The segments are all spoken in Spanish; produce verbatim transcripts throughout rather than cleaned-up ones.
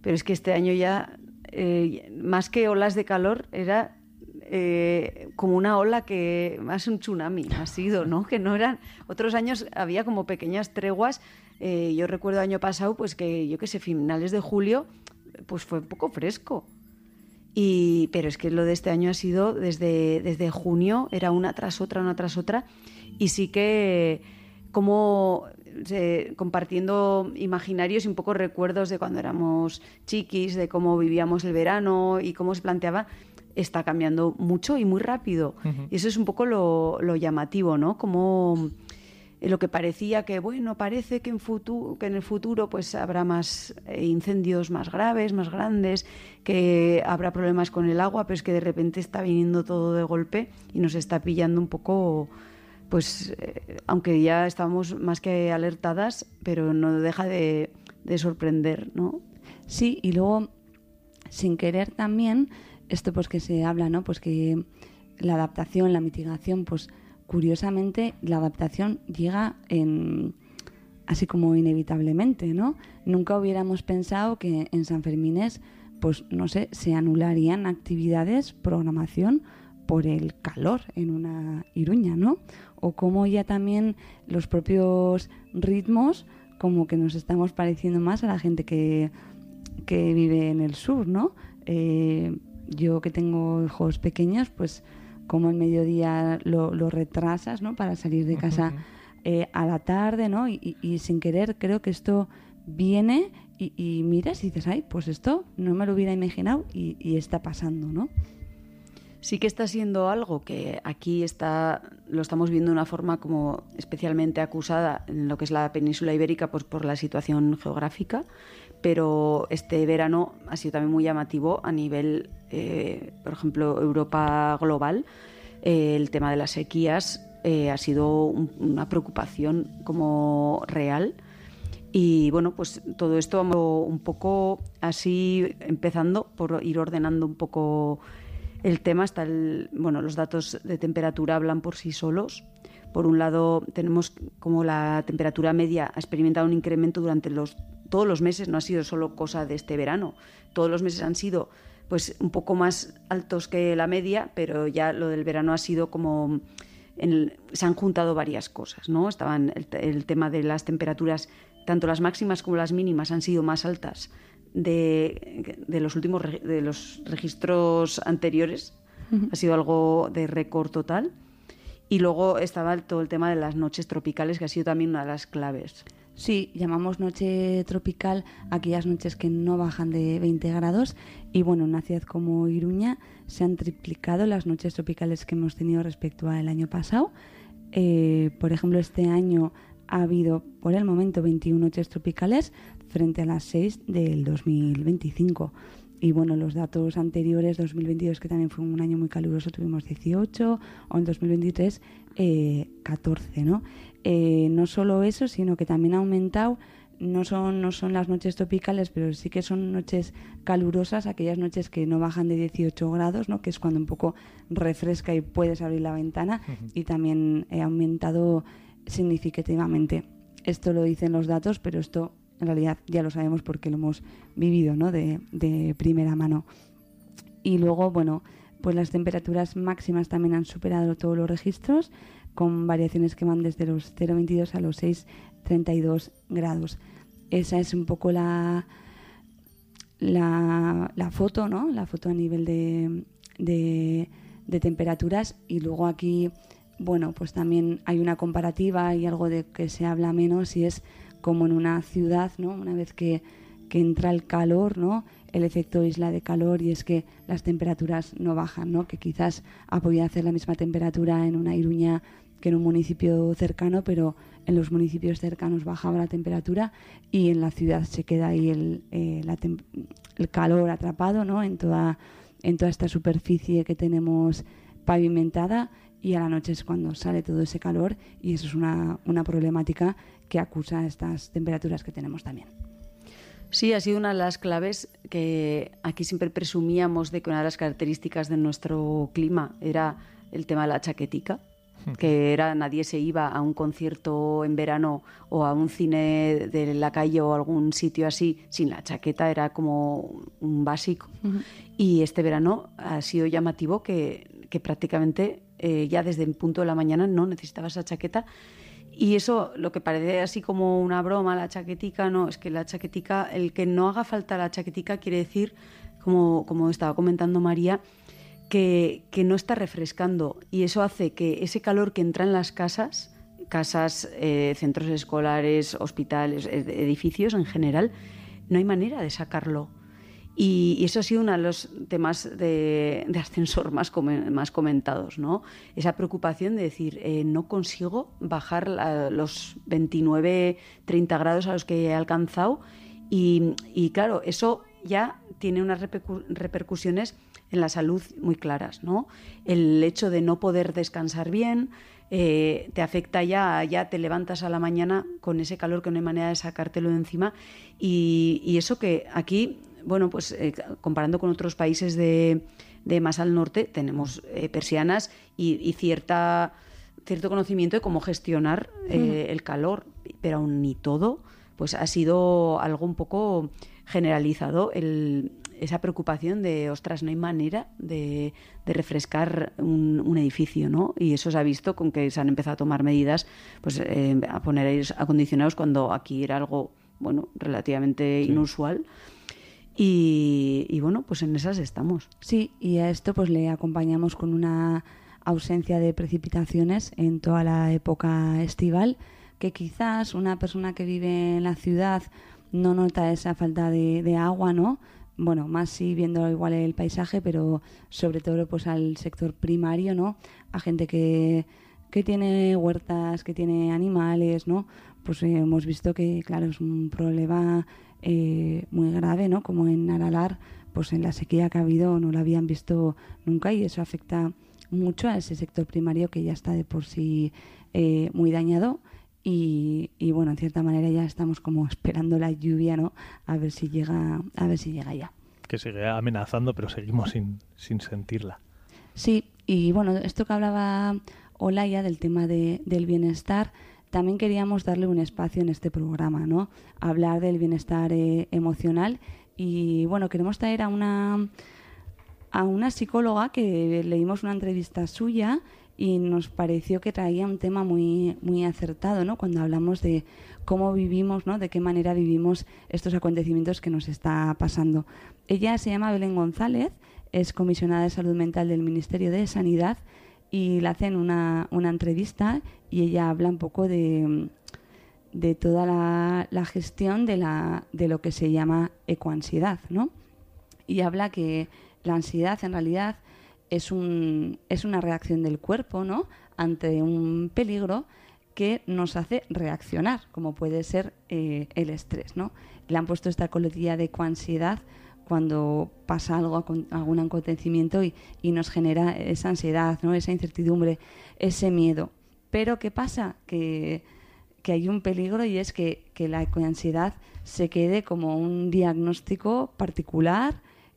pero es que este año ya, eh, más que olas de calor, era eh, como una ola que, más un tsunami ha sido, ¿no? Que no eran, otros años había como pequeñas treguas. Eh, yo recuerdo año pasado, pues que yo qué sé, finales de julio, pues fue un poco fresco. Y, pero es que lo de este año ha sido desde, desde junio, era una tras otra, una tras otra, y sí que como eh, compartiendo imaginarios y un poco recuerdos de cuando éramos chiquis, de cómo vivíamos el verano y cómo se planteaba, está cambiando mucho y muy rápido. Uh-huh. Y eso es un poco lo, lo llamativo, ¿no? Como lo que parecía que, bueno, parece que en, futuro, que en el futuro pues habrá más eh, incendios más graves, más grandes, que habrá problemas con el agua, pero es que de repente está viniendo todo de golpe y nos está pillando un poco, pues, eh, aunque ya estábamos más que alertadas, pero no deja de, de sorprender, ¿no? Sí, y luego, sin querer también, esto pues que se habla, ¿no? Pues que la adaptación, la mitigación, pues curiosamente, la adaptación llega en, así como inevitablemente, ¿no? Nunca hubiéramos pensado que en Sanfermines, pues no sé, se anularían actividades, programación por el calor en una Iruña, ¿no? O como ya también los propios ritmos, como que nos estamos pareciendo más a la gente que, que vive en el sur, ¿no? Eh, yo que tengo hijos pequeños, pues como el mediodía lo, lo retrasas, ¿no? Para salir de casa eh, a la tarde, ¿no? Y, y, y sin querer creo que esto viene y, y miras y dices, ay, pues esto no me lo hubiera imaginado y, y está pasando, ¿no? Sí que está siendo algo que aquí está, lo estamos viendo de una forma como especialmente acusada en lo que es la península ibérica, pues por la situación geográfica, pero este verano ha sido también muy llamativo a nivel, eh, por ejemplo, Europa global. Eh, el tema de las sequías eh, ha sido un, una preocupación como real. Y bueno, pues todo esto vamos un poco así empezando por ir ordenando un poco el tema. Hasta el, bueno, los datos de temperatura hablan por sí solos. Por un lado, tenemos como la temperatura media ha experimentado un incremento durante los todos los meses, no ha sido solo cosa de este verano. Todos los meses han sido pues un poco más altos que la media, pero ya lo del verano ha sido como en el, se han juntado varias cosas, ¿no? Estaban el, el tema de las temperaturas, tanto las máximas como las mínimas han sido más altas de, de los últimos de los registros anteriores. Uh-huh. Ha sido algo de récord total. Y luego estaba todo el tema de las noches tropicales, que ha sido también una de las claves. Sí, llamamos noche tropical aquellas noches que no bajan de veinte grados y bueno, en una ciudad como Iruña se han triplicado las noches tropicales que hemos tenido respecto al año pasado. Eh, por ejemplo, este año ha habido por el momento veintiuna noches tropicales frente a las seis del dos mil veinticinco. Y bueno, los datos anteriores, dos mil veintidós, que también fue un año muy caluroso, tuvimos dieciocho, o en dos mil veintitrés, eh, catorce, ¿no? Eh, no solo eso, sino que también ha aumentado, no son, no son las noches tropicales, pero sí que son noches calurosas, aquellas noches que no bajan de dieciocho grados, ¿no? Que es cuando un poco refresca y puedes abrir la ventana, uh-huh. Y también ha aumentado significativamente. Esto lo dicen los datos, pero esto en realidad ya lo sabemos porque lo hemos vivido, ¿no? de, de primera mano. Y luego, bueno, pues las temperaturas máximas también han superado todos los registros, con variaciones que van desde los cero coma veintidós a los seis coma treinta y dos grados. Esa es un poco la, la, la foto, ¿no? La foto a nivel de, de, de temperaturas. Y luego aquí, bueno, pues también hay una comparativa y algo de que se habla menos, y es como en una ciudad, ¿no? Una vez que, que entra el calor, ¿no? El efecto isla de calor, y es que las temperaturas no bajan, ¿no? Que quizás ha podido hacer la misma temperatura en una Iruña que en un municipio cercano, pero en los municipios cercanos bajaba la temperatura y en la ciudad se queda ahí el, eh, la tem- el calor atrapado, ¿no? En toda, en toda esta superficie que tenemos pavimentada, y a la noche es cuando sale todo ese calor, y eso es una, una problemática que acusa estas temperaturas que tenemos también. Sí, ha sido una de las claves que aquí siempre presumíamos de que una de las características de nuestro clima era el tema de la chaquetica. que era nadie se iba a un concierto en verano o a un cine de la calle o algún sitio así sin la chaqueta, era como un básico. Uh-huh. Y este verano ha sido llamativo que, que prácticamente eh, ya desde el punto de la mañana no necesitaba esa chaqueta. Y eso, lo que parece así como una broma, la chaquetica, no, es que la chaquetica, el que no haga falta la chaquetica quiere decir, como, como estaba comentando María, Que, que no está refrescando, y eso hace que ese calor que entra en las casas, casas, eh, centros escolares, hospitales, edificios en general, no hay manera de sacarlo. Y, y eso ha sido uno de los temas de, de ascensor más, com- más comentados, ¿no? Esa preocupación de decir, eh, no consigo bajar la, los veintinueve, treinta grados a los que he alcanzado, y, y claro, eso ya tiene unas repercu- repercusiones en la salud muy claras, ¿no? El hecho de no poder descansar bien eh, te afecta ya, ya te levantas a la mañana con ese calor que no hay manera de sacártelo de encima, y, y eso que aquí, bueno, pues eh, comparando con otros países de, de más al norte, tenemos eh, persianas y, y cierta, cierto conocimiento de cómo gestionar eh, el calor, pero aún ni todo, pues ha sido algo un poco generalizado el... esa preocupación de, ostras, no hay manera de, de refrescar un, un edificio, ¿no? Y eso se ha visto con que se han empezado a tomar medidas, pues eh, a poner aires acondicionados cuando aquí era algo, bueno, relativamente sí. inusual. Y, y bueno, pues en esas estamos. Sí, y a esto pues le acompañamos con una ausencia de precipitaciones en toda la época estival, que quizás una persona que vive en la ciudad no nota esa falta de, de agua, ¿no? Bueno, más sí viendo igual el paisaje, pero sobre todo pues al sector primario, ¿no? A gente que, que tiene huertas, que tiene animales, ¿no? Pues eh, hemos visto que, claro, es un problema eh, muy grave, ¿no? Como en Aralar, pues en la sequía que ha habido no lo habían visto nunca, y eso afecta mucho a ese sector primario que ya está de por sí eh, muy dañado. Y, y bueno, en cierta manera ya estamos como esperando la lluvia, ¿no? A ver si llega, a ver si llega ya. Que sigue amenazando, pero seguimos sin, sin sentirla. Sí, y bueno, esto que hablaba Olaya del tema de, del bienestar, también queríamos darle un espacio en este programa, ¿no? Hablar del bienestar eh, emocional, y bueno, queremos traer a una a una psicóloga que leímos una entrevista suya y nos pareció que traía un tema muy muy acertado, ¿no? Cuando hablamos de cómo vivimos, ¿no? De qué manera vivimos estos acontecimientos que nos está pasando. Ella se llama Belén González, es comisionada de salud mental del Ministerio de Sanidad, y le hacen una, una entrevista y ella habla un poco de, de toda la, la gestión de, la, de lo que se llama ecoansiedad, ¿no? Y habla que la ansiedad en realidad es un es una reacción del cuerpo, ¿no? Ante un peligro que nos hace reaccionar, como puede ser eh, el estrés, ¿no? Le han puesto esta coletilla de ecoansiedad cuando pasa algo, algún acontecimiento y, y nos genera esa ansiedad, ¿no? Esa incertidumbre, ese miedo. Pero ¿qué pasa? Que, que hay un peligro, y es que, que la ecoansiedad se quede como un diagnóstico particular,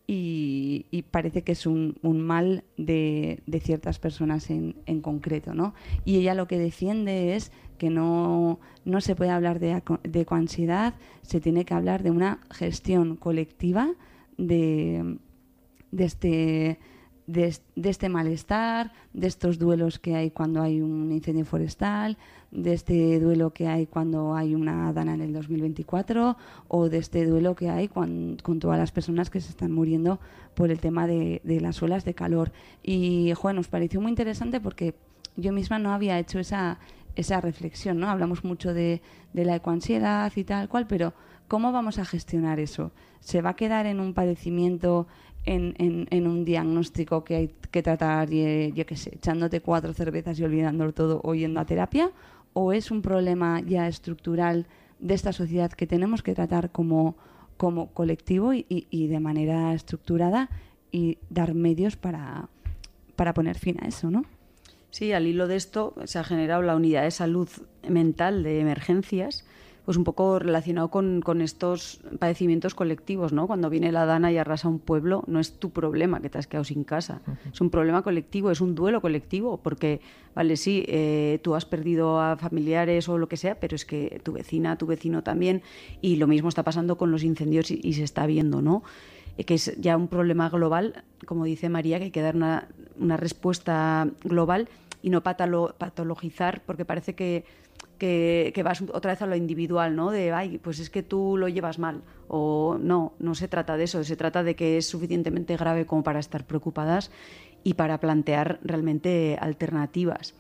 Y, y parece que es un, un mal de, de ciertas personas en, en concreto, ¿no? Y ella lo que defiende es que no, no se puede hablar de, de ecoansiedad, se tiene que hablar de una gestión colectiva de, de, este, de, de este malestar, de estos duelos que hay cuando hay un incendio forestal, de este duelo que hay cuando hay una dana en el dos mil veinticuatro, o de este duelo que hay con, con todas las personas que se están muriendo por el tema de, de las olas de calor. Y, joder, nos pareció muy interesante porque yo misma no había hecho esa, esa reflexión, ¿no? Hablamos mucho de, de la ecoansiedad y tal cual, pero ¿cómo vamos a gestionar eso? ¿Se va a quedar en un padecimiento, en, en, en un diagnóstico que hay que tratar, y, yo qué sé, echándote cuatro cervezas y olvidándolo todo o yendo a terapia? ¿O es un problema ya estructural de esta sociedad que tenemos que tratar como, como colectivo y, y, y de manera estructurada, y dar medios para, para poner fin a eso, ¿no? Sí, al hilo de esto se ha generado la unidad de salud mental de emergencias, pues un poco relacionado con, con estos padecimientos colectivos, ¿no? Cuando viene la Dana y arrasa un pueblo, no es tu problema que te has quedado sin casa, uh-huh. es un problema colectivo, es un duelo colectivo, porque, vale, sí, eh, tú has perdido a familiares o lo que sea, pero es que tu vecina, tu vecino también, y lo mismo está pasando con los incendios y, y se está viendo, ¿no? Eh, que es ya un problema global, como dice María, que hay que dar una, una respuesta global y no patolo, patologizar, porque parece que Que, que vas otra vez a lo individual, ¿no? De, ay, pues es que tú lo llevas mal. O no, no se trata de eso. Se trata de que es suficientemente grave como para estar preocupadas y para plantear realmente alternativas.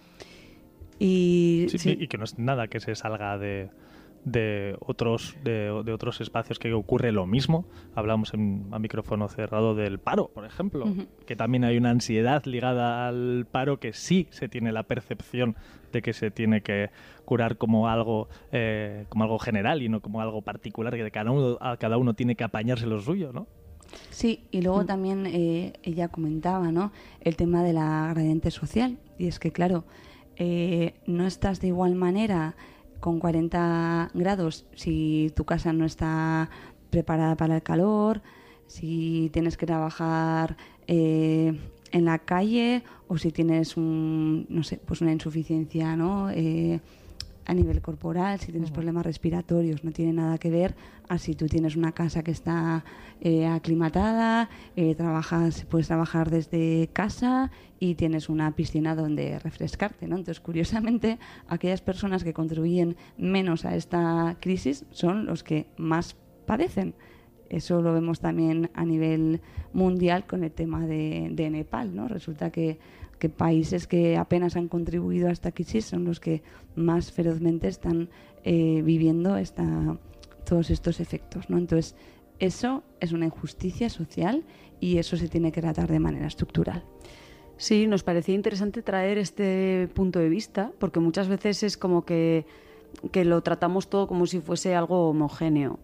Y, sí, sí. y que no es nada que se salga de, de, otros, de, de otros espacios que ocurre lo mismo. Hablamos en, a micrófono cerrado del paro, por ejemplo, uh-huh. que también hay una ansiedad ligada al paro que sí se tiene la percepción de que se tiene que curar como algo eh, como algo general y no como algo particular, que cada uno, cada uno tiene que apañarse lo suyo, ¿no? Sí, y luego mm. también eh, ella comentaba, ¿no?, el tema de la gradiente social. Y es que, claro, eh, no estás de igual manera con cuarenta grados si tu casa no está preparada para el calor, si tienes que trabajar eh, en la calle o si tienes un, no sé, pues una insuficiencia, ¿no?, eh, a nivel corporal, si tienes problemas respiratorios. No tiene nada que ver a si tú tienes una casa que está eh, aclimatada, eh, trabajas, puedes trabajar desde casa y tienes una piscina donde refrescarte, ¿no? Entonces, curiosamente, aquellas personas que contribuyen menos a esta crisis son los que más padecen. Eso lo vemos también a nivel mundial con el tema de, de Nepal, ¿no? Resulta que, que países que apenas han contribuido a esta crisis son los que más ferozmente están eh, viviendo esta, todos estos efectos, ¿no? Entonces, eso es una injusticia social y eso se tiene que tratar de manera estructural. Sí, nos parecía interesante traer este punto de vista, porque muchas veces es como que, que lo tratamos todo como si fuese algo homogéneo.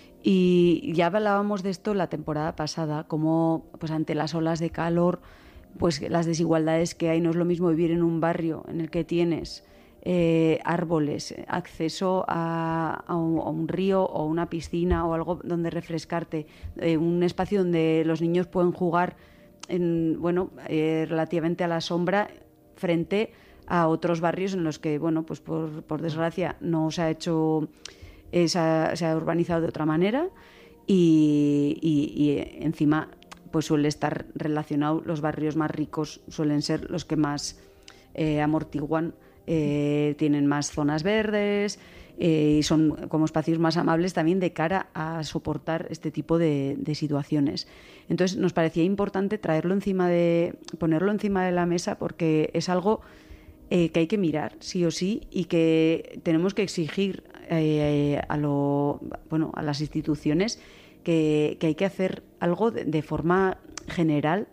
Y ya hablábamos de esto la temporada pasada, como pues ante las olas de calor, pues las desigualdades que hay. No es lo mismo vivir en un barrio en el que tienes eh, árboles, acceso a, a, un, a un río o una piscina o algo donde refrescarte, eh, un espacio donde los niños pueden jugar en, bueno, eh, relativamente a la sombra, frente a otros barrios en los que, bueno, pues por, por desgracia no se ha hecho... Se ha, se ha urbanizado de otra manera y, y, y encima pues suele estar relacionado, los barrios más ricos suelen ser los que más eh, amortiguan, eh, tienen más zonas verdes eh, y son como espacios más amables también de cara a soportar este tipo de, de situaciones. Entonces nos parecía importante traerlo encima de, ponerlo encima de la mesa, porque es algo eh, que hay que mirar sí o sí y que tenemos que exigir eh, a, lo, bueno, a las instituciones que, que hay que hacer algo de, de forma general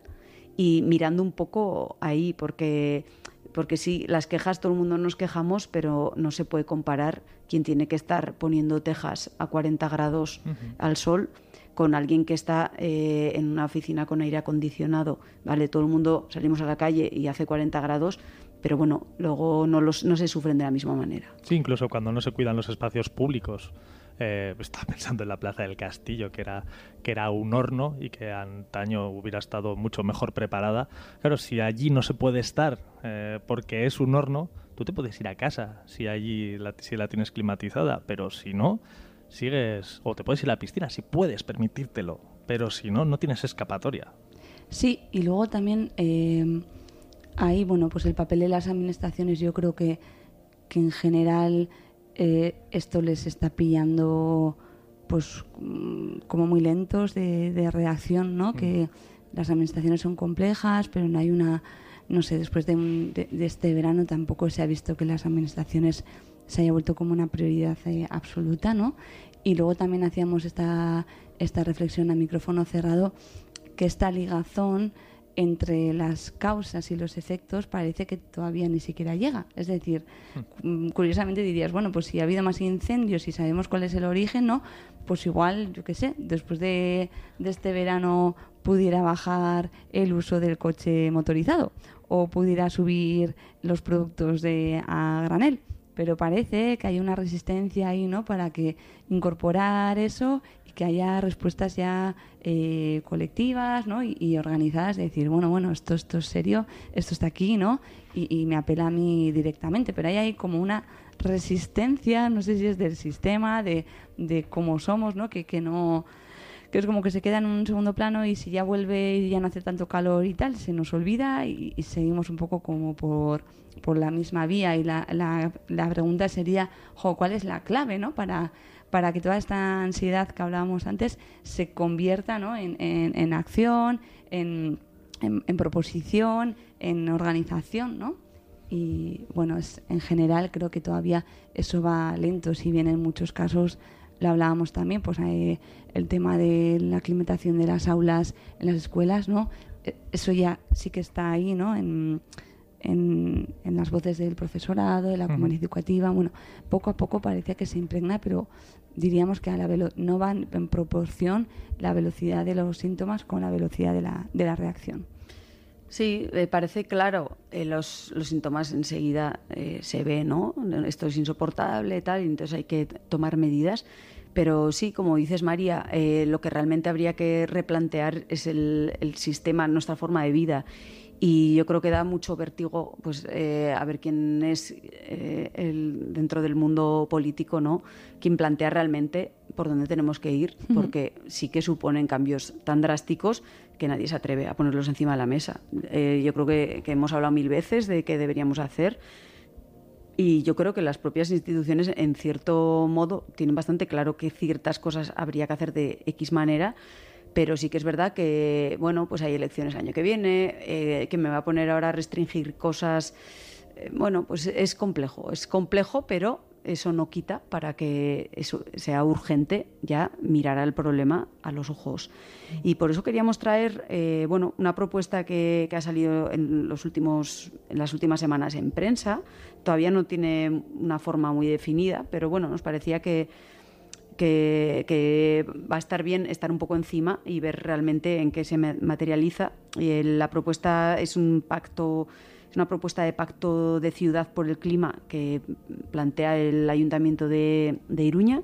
y mirando un poco ahí, porque, porque sí, las quejas, todo el mundo nos quejamos, pero no se puede comparar quién tiene que estar poniendo tejas a cuarenta grados uh-huh. al sol con alguien que está eh, en una oficina con aire acondicionado. Vale, todo el mundo salimos a la calle y hace cuarenta grados, pero bueno, luego no, los, no se sufren de la misma manera. Sí, incluso cuando no se cuidan los espacios públicos. Eh, estaba pensando en la Plaza del Castillo, que era, que era un horno y que antaño hubiera estado mucho mejor preparada. Claro, si allí no se puede estar eh, porque es un horno, tú te puedes ir a casa si allí la, si la tienes climatizada, pero si no, sigues, o te puedes ir a la piscina si puedes permitírtelo, pero si no, no tienes escapatoria. Sí, y luego también eh, ahí, bueno, pues el papel de las administraciones, yo creo que, que en general eh, esto les está pillando pues como muy lentos de, de reacción, ¿no? Mm. Que las administraciones son complejas, pero no hay una, no sé, después de, un, de, de este verano tampoco se ha visto que las administraciones se haya vuelto como una prioridad eh, absoluta, ¿no? Y luego también hacíamos esta, esta reflexión a micrófono cerrado, que esta ligazón entre las causas y los efectos parece que todavía ni siquiera llega. Es decir, mm. curiosamente dirías, bueno, pues si ha habido más incendios y sabemos cuál es el origen, ¿no? Pues igual, yo qué sé, después de, de este verano pudiera bajar el uso del coche motorizado o pudiera subir los productos de a granel. pero parece que hay una resistencia ahí, ¿no? Para que incorporar eso y que haya respuestas ya eh, colectivas, ¿no? Y, y organizadas, de decir, bueno, bueno, esto, esto es serio, esto está aquí, ¿no? Y, y me apela a mí directamente, pero ahí hay como una resistencia, no sé si es del sistema, de, de cómo somos, ¿no? Que, que no... que es como que se queda en un segundo plano y si ya vuelve y ya no hace tanto calor y tal, se nos olvida y, y seguimos un poco como por, por la misma vía. Y la, la, la pregunta sería, jo, ¿cuál es la clave, ¿no? para, para que toda esta ansiedad que hablábamos antes se convierta, ¿no? en, en, en acción, en, en, en proposición, en organización, ¿no? Y bueno, es, en general creo que todavía eso va lento, si bien en muchos casos lo hablábamos también, pues eh, el tema de la aclimatación de las aulas en las escuelas, ¿no? Eso ya sí que está ahí, ¿no? En, en, en las voces del profesorado, de la comunidad uh-huh. educativa. Bueno, poco a poco parece que se impregna, pero diríamos que a la velo- no va en proporción la velocidad de los síntomas con la velocidad de la, de la reacción. Sí, eh, parece claro, eh, los, los síntomas enseguida eh, se ve, ¿no? Esto es insoportable, tal, y entonces hay que tomar medidas. Pero sí, como dices, María, eh, lo que realmente habría que replantear es el, el sistema, nuestra forma de vida. Y yo creo que da mucho vértigo, pues, eh, a ver quién es eh, el, dentro del mundo político, ¿no? Quien plantea realmente por dónde tenemos que ir, porque uh-huh. sí que suponen cambios tan drásticos que nadie se atreve a ponerlos encima de la mesa. Eh, yo creo que, que hemos hablado mil veces de qué deberíamos hacer y yo creo que las propias instituciones, en cierto modo, tienen bastante claro que ciertas cosas habría que hacer de X manera. Pero sí que es verdad que, bueno, pues hay elecciones el año que viene, eh, que me va a poner ahora a restringir cosas. Eh, bueno, pues es complejo, es complejo, pero eso no quita para que eso sea urgente ya mirar al problema a los ojos. Y por eso queríamos traer, eh, bueno, una propuesta que, que ha salido en los últimos, en las últimas semanas en prensa. Todavía no tiene una forma muy definida, pero bueno, nos parecía que Que, que va a estar bien estar un poco encima y ver realmente en qué se materializa. Y la propuesta es un pacto, es una propuesta de pacto de ciudad por el clima que plantea el Ayuntamiento de, de Iruña.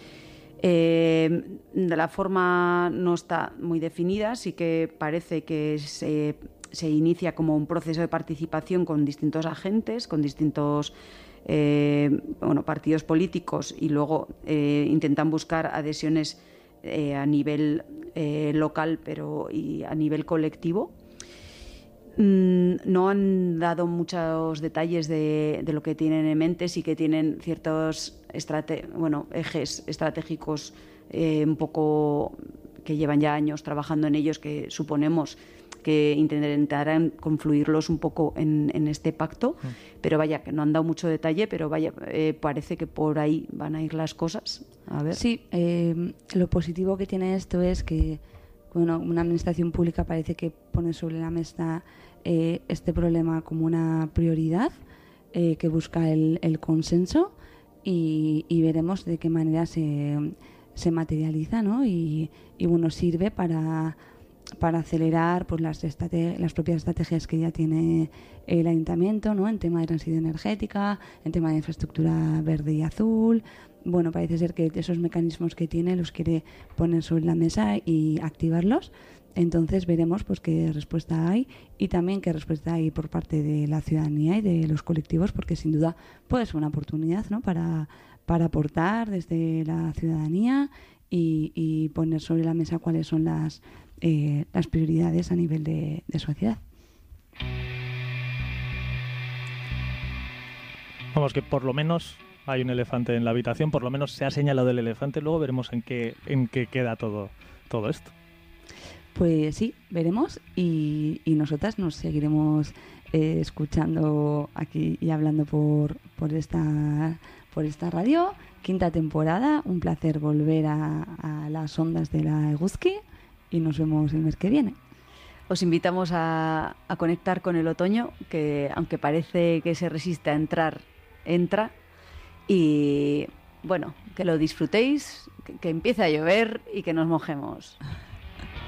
Eh, de la forma no está muy definida, sí que parece que se, se inicia como un proceso de participación con distintos agentes, con distintos Eh, bueno, partidos políticos y luego eh, intentan buscar adhesiones eh, a nivel eh, local pero y a nivel colectivo. Mm, no han dado muchos detalles de, de lo que tienen en mente, sí que tienen ciertos estrate- bueno, ejes estratégicos eh, un poco que llevan ya años trabajando en ellos, que suponemos que intentarán confluirlos un poco en, en este pacto, mm. pero vaya, que no han dado mucho detalle, pero vaya, eh, parece que por ahí van a ir las cosas. A ver. Sí, eh, lo positivo que tiene esto es que, bueno, una administración pública parece que pone sobre la mesa eh, este problema como una prioridad, eh, que busca el, el consenso y, y veremos de qué manera se, se materializa, ¿no? Y, y bueno, sirve para para acelerar pues las, estrate- las propias estrategias que ya tiene el ayuntamiento, ¿no? En tema de transición energética, en tema de infraestructura verde y azul. Bueno, parece ser que esos mecanismos que tiene los quiere poner sobre la mesa y activarlos. Entonces veremos pues qué respuesta hay y también qué respuesta hay por parte de la ciudadanía y de los colectivos, porque sin duda puede ser una oportunidad, ¿no? para, para aportar desde la ciudadanía y, y poner sobre la mesa cuáles son las Eh, las prioridades a nivel de, de sociedad. Vamos, que por lo menos hay un elefante en la habitación, por lo menos se ha señalado el elefante, luego veremos en qué, en qué queda todo, todo esto. Pues sí, veremos y, y nosotras nos seguiremos eh, escuchando aquí y hablando por, por, esta, por esta radio. Quinta temporada, un placer volver a, a las ondas de la Eguzki. Y nos vemos el mes que viene. Os invitamos a, a conectar con el otoño, que aunque parece que se resiste a entrar, entra. Y bueno, que lo disfrutéis, que, que empiece a llover y que nos mojemos.